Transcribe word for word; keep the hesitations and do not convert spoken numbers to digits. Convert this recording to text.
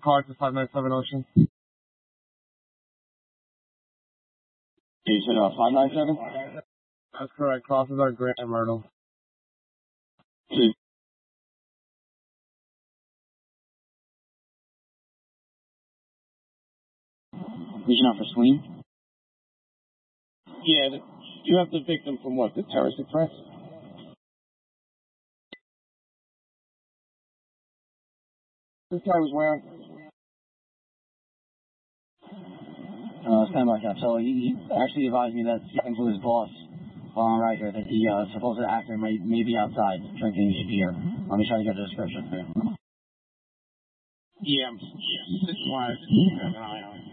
car to five nine seven Ocean. You said uh, five nine seven? That's correct. Crosses are Grant and Myrtle. See. Reaching out for Sween? Yeah, you have the victim from what? The terrorist threat? This guy was wearing... Uh, stand by, Cap. So he, he actually advised me that speaking to his boss while on Riker that the uh, supposed actor may, may be outside drinking beer. Let me try to get the description for you. Yeah, yeah. This is why I keep an eye on.